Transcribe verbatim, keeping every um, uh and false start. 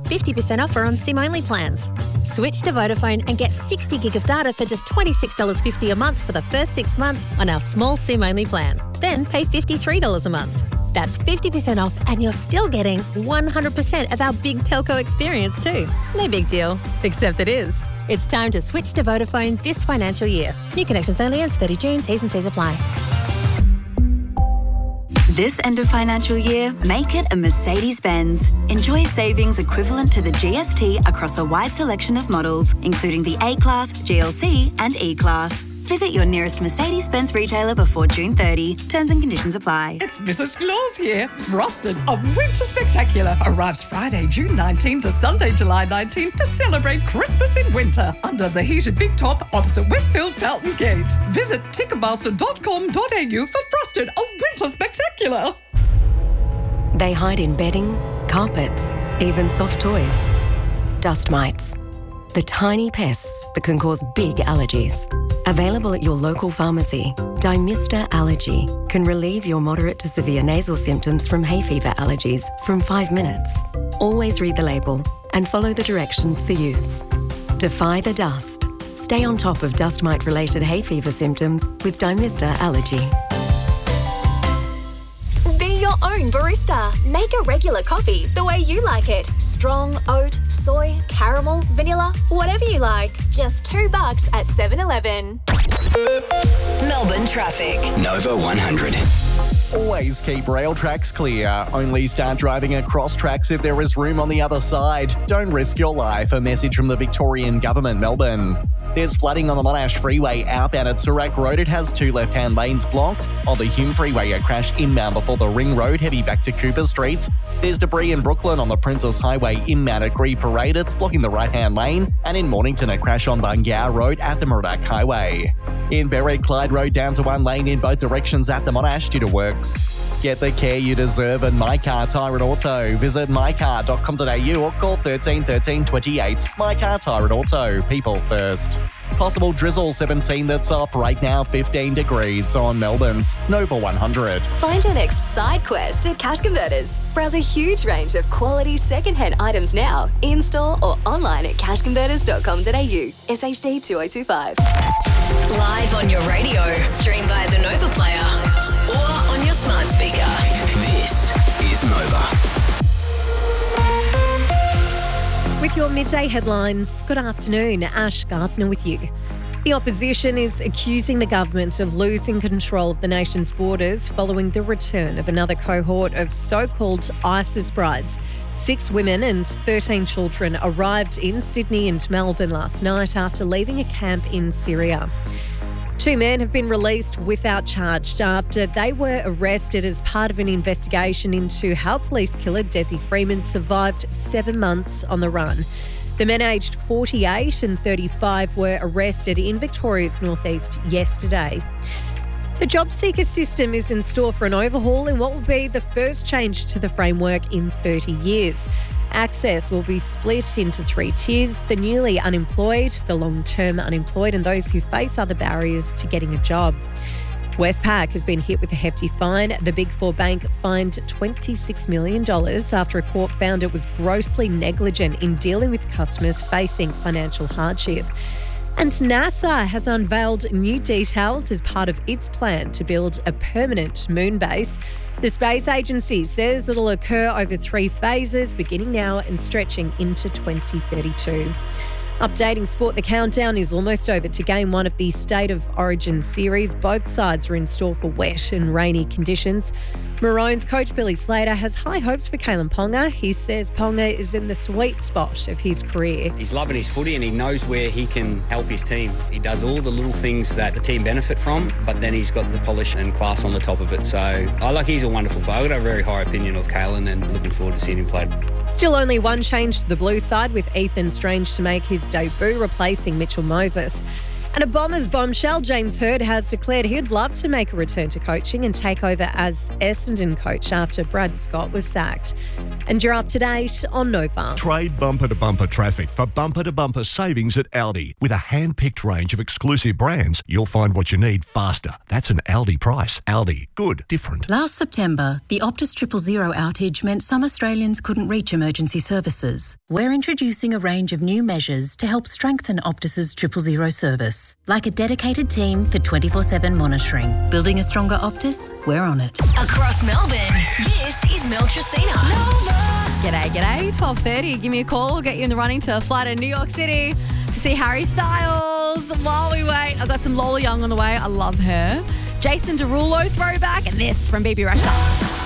fifty percent offer on SIM-only plans. Switch to Vodafone and get sixty gig of data for just twenty-six dollars fifty a month for the first six months on our small SIM-only plan. Then pay fifty-three dollars a month. That's fifty percent off and you're still getting one hundred percent of our big telco experience too. No big deal, except it is. It's time to switch to Vodafone this financial year. New connections only ends thirty June, T's and C's apply. This end of financial year, make it a Mercedes-Benz. Enjoy savings equivalent to the G S T across a wide selection of models, including the A-Class, G L C and E-Class. Visit your nearest Mercedes-Benz retailer before June thirtieth. Terms and conditions apply. It's Missus Claus here. Frosted, a winter spectacular, arrives Friday, June nineteenth to Sunday, July nineteenth to celebrate Christmas in winter under the heated Big Top opposite Westfield Fountain Gate. Visit ticketmaster dot com dot a u for Frosted, a winter spectacular. They hide in bedding, carpets, even soft toys. Dust mites. The tiny pests that can cause big allergies. Available at your local pharmacy, Dymista Allergy can relieve your moderate to severe nasal symptoms from hay fever allergies from five minutes. Always read the label and follow the directions for use. Defy the dust. Stay on top of dust mite-related hay fever symptoms with Dymista Allergy. Be your own barista. Make a regular coffee the way you like it. Strong, oat, soy, caramel, vanilla, whatever you like. Just two bucks at seven eleven. Melbourne traffic. Nova one hundred. Always keep rail tracks clear. Only start driving across tracks if there is room on the other side. Don't risk your life. A message from the Victorian Government, Melbourne. There's flooding on the Monash Freeway outbound at Surak Road. It has two left-hand lanes blocked. On the Hume Freeway, a crash inbound before the Ring Road, heavy back to Cooper Street. There's debris in Brooklyn on the Princess Highway inbound at Gree Parade. It's blocking the right-hand lane. And in Mornington, a crash on Bungar Road at the Murdoch Highway. In Berwick, Clyde Road down to one lane in both directions at the Monash due to works. Get the care you deserve at My Car Tyre and Auto. Visit my car dot com dot a u or call thirteen thirteen twenty-eight. My Car Tyre and Auto. People first. Possible drizzle seventeen, that's up right now fifteen degrees on Melbourne's Nova one hundred. Find your next side quest at Cash Converters. Browse a huge range of quality second-hand items now, in-store or online at cash converters dot com dot a u. S H D two oh two five. Live on your radio. Stream via the Nova Player or on your smart speaker. This is Nova. With your midday headlines, good afternoon. Ash Gardner with you. The opposition is accusing the government of losing control of the nation's borders following the return of another cohort of so-called ISIS brides. Six women and thirteen children arrived in Sydney and Melbourne last night after leaving a camp in Syria. Two men have been released without charge after they were arrested as part of an investigation into how police killer Desi Freeman survived seven months on the run. The men aged forty-eight and thirty-five were arrested in Victoria's northeast yesterday. The job seeker system is in store for an overhaul in what will be the first change to the framework in thirty years. Access will be split into three tiers: the newly unemployed, the long-term unemployed, and those who face other barriers to getting a job. Westpac has been hit with a hefty fine. The Big Four bank fined twenty-six million dollars after a court found it was grossly negligent in dealing with customers facing financial hardship. And NASA has unveiled new details as part of its plan to build a permanent moon base. The space agency says it'll occur over three phases, beginning now and stretching into twenty thirty-two. Updating sport, the countdown is almost over to game one of the State of Origin series. Both sides are in store for wet and rainy conditions. Maroons coach Billy Slater has high hopes for Kalen Ponga. He says Ponga is in the sweet spot of his career. He's loving his footy and he knows where he can help his team. He does all the little things that the team benefit from, but then he's got the polish and class on the top of it. So I like he's a wonderful player. I've got a very high opinion of Kalen and looking forward to seeing him play. Still only one change to the blue side, with Ethan Strange to make his debut, replacing Mitchell Moses. And a Bombers bombshell, James Hird has declared he'd love to make a return to coaching and take over as Essendon coach after Brad Scott was sacked. And you're up to date on Nova. Trade bumper-to-bumper traffic for bumper-to-bumper savings at Aldi. With a hand-picked range of exclusive brands, you'll find what you need faster. That's an Aldi price. Aldi. Good. Different. Last September, the Optus Triple Zero outage meant some Australians couldn't reach emergency services. We're introducing a range of new measures to help strengthen Optus's Triple Zero service. Like a dedicated team for twenty-four seven monitoring. Building a stronger Optus? We're on it. Across Melbourne, this is Mel Tracina. G'day, g'day. twelve thirty. Give me a call. We'll get you in the running to fly to New York City to see Harry Styles. While we wait, I've got some Lola Young on the way. I love her. Jason Derulo throwback, and this from B B Rexha.